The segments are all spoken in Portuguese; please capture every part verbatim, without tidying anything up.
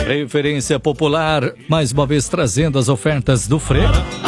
Preferência Popular, mais uma vez trazendo as ofertas do Frei.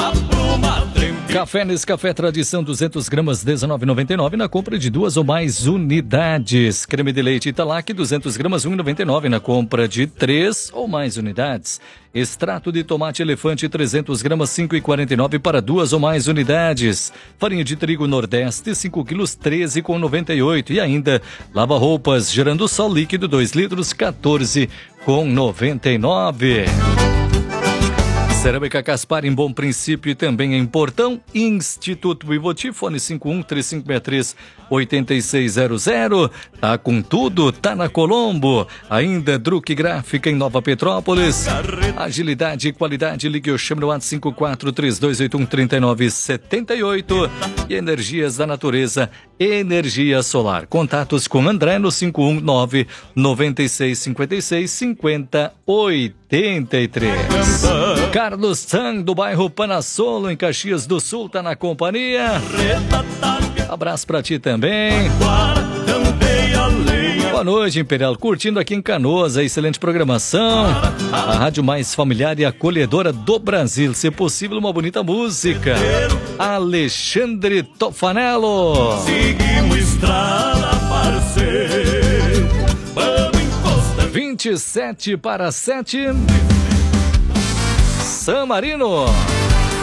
Café Nescafé Tradição duzentas gramas dezenove reais e noventa e nove centavos na compra de duas ou mais unidades. Creme de leite Italac duzentas gramas um real e noventa e nove centavos na compra de três ou mais unidades. Extrato de tomate elefante trezentas gramas cinco reais e quarenta e nove centavos para duas ou mais unidades. Farinha de trigo Nordeste cinco quilos treze reais e noventa e oito centavos. E ainda lava roupas Gerando Sol líquido dois litros quatorze reais e noventa e nove centavos. Cerâmica Caspar em Bom Princípio e também em Portão. Instituto Ivoti, fone cinco um três cinco seis três oito seis zero zero. Tá com tudo, tá na Colombo. Ainda Druck Gráfica em Nova Petrópolis. Agilidade e qualidade, ligue ou chame no WhatsApp cinco quatro três dois oito um três nove sete oito. E Energias da Natureza, energia solar. Contatos com André no cinco um nove nove seis cinco seis cinco zero oito três. Carlos San, do bairro Panassolo, em Caxias do Sul, tá na companhia. Abraço pra ti também. Boa noite, Imperial. Curtindo aqui em Canoas, a excelente programação. A rádio mais familiar e acolhedora do Brasil. Se possível, uma bonita música. Alexandre Tofanello. Seguimos estrada, parceiro. vinte e sete para sete. San Marino.